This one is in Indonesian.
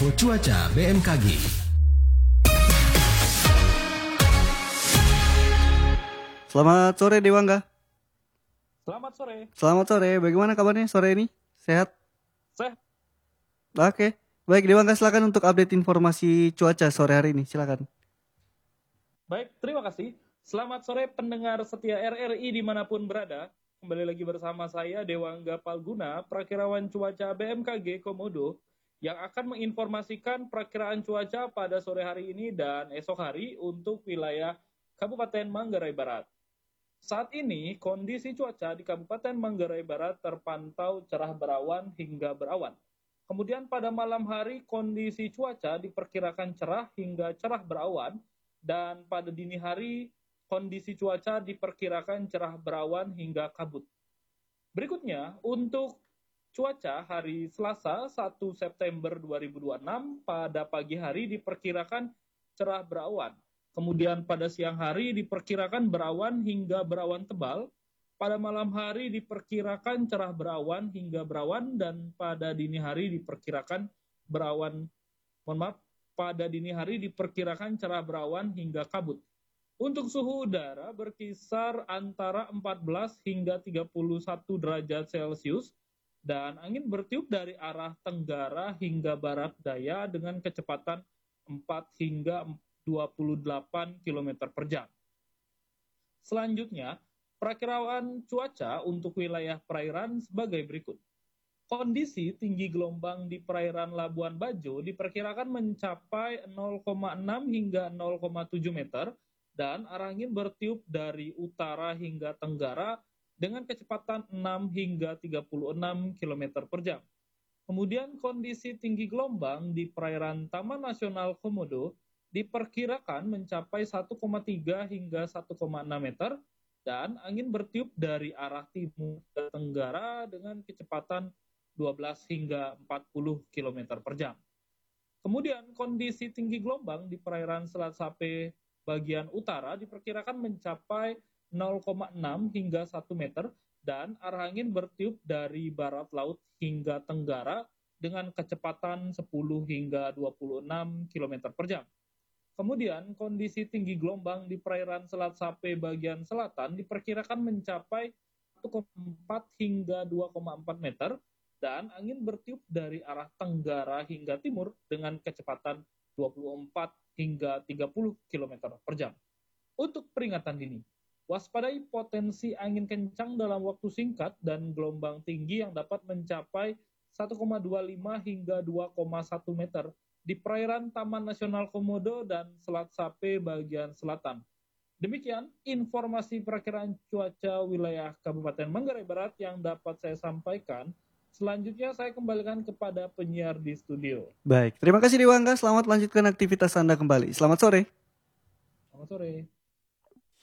info cuaca BMKG. Selamat sore Dewangga. Selamat sore. Selamat sore. Bagaimana kabarnya sore ini? Sehat? Sehat. Oke. Baik Dewangga, silakan untuk update informasi cuaca sore hari ini. Silakan. Baik, terima kasih. Selamat sore pendengar setia RRI dimanapun berada. Kembali lagi bersama saya Dewangga Palguna, Prakirawan Cuaca BMKG Komodo, yang akan menginformasikan perakiraan cuaca pada sore hari ini dan esok hari untuk wilayah Kabupaten Manggarai Barat. Saat ini, kondisi cuaca di Kabupaten Manggarai Barat terpantau cerah berawan hingga berawan. Kemudian pada malam hari, kondisi cuaca diperkirakan cerah hingga cerah berawan, dan pada dini hari, kondisi cuaca diperkirakan cerah berawan hingga kabut. Berikutnya, untuk cuaca hari Selasa 1 September 2026 pada pagi hari diperkirakan cerah berawan. Kemudian pada siang hari diperkirakan berawan hingga berawan tebal. Pada malam hari diperkirakan cerah berawan hingga berawan, dan pada dini hari diperkirakan pada dini hari diperkirakan cerah berawan hingga kabut. Untuk suhu udara berkisar antara 14 hingga 31 derajat Celcius, dan angin bertiup dari arah tenggara hingga barat daya dengan kecepatan 4 hingga 28 km per jam. Selanjutnya, perakiraan cuaca untuk wilayah perairan sebagai berikut. Kondisi tinggi gelombang di perairan Labuan Bajo diperkirakan mencapai 0,6 hingga 0,7 meter, dan arah angin bertiup dari utara hingga tenggara dengan kecepatan 6 hingga 36 km per jam. Kemudian kondisi tinggi gelombang di perairan Taman Nasional Komodo diperkirakan mencapai 1,3 hingga 1,6 meter, dan angin bertiup dari arah timur ke tenggara dengan kecepatan 12 hingga 40 km per jam. Kemudian kondisi tinggi gelombang di perairan Selat Sape bagian utara diperkirakan mencapai 0,6 hingga 1 meter, dan arah angin bertiup dari barat laut hingga tenggara dengan kecepatan 10 hingga 26 km per jam. Kemudian kondisi tinggi gelombang di perairan Selat Sape bagian selatan diperkirakan mencapai 1,4 hingga 2,4 meter, dan angin bertiup dari arah tenggara hingga timur dengan kecepatan 24 hingga 30 km per jam. Untuk peringatan dini, waspadai potensi angin kencang dalam waktu singkat dan gelombang tinggi yang dapat mencapai 1,25 hingga 2,1 meter di perairan Taman Nasional Komodo dan Selat Sape bagian selatan. Demikian informasi perakiraan cuaca wilayah Kabupaten Manggarai Barat yang dapat saya sampaikan. Selanjutnya saya kembalikan kepada penyiar di studio. Baik, terima kasih Dewangga. Selamat lanjutkan aktivitas Anda kembali. Selamat sore. Selamat sore.